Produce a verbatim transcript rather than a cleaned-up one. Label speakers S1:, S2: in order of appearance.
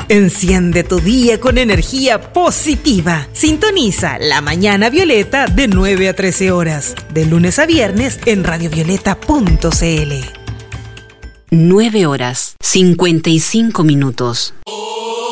S1: Enciende tu día con energía positiva. Sintoniza La Mañana Violeta de nueve a trece horas, de lunes a viernes en radio violeta punto c l.
S2: nueve horas, cincuenta y cinco minutos.